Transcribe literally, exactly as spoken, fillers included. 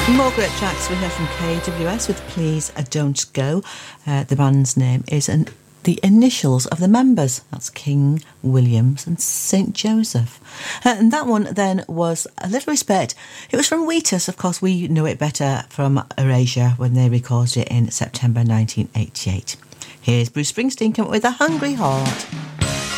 More great tracks we heard from K W S with Please Don't Go. Uh, the band's name is an, the initials of the members. That's King, Williams and Saint Joseph. Uh, and that one then was A Little Respect. It was from Wheatus. Of course, we know it better from Erasure when they recorded it in September nineteen eighty-eight. Here's Bruce Springsteen coming with A Hungry Heart.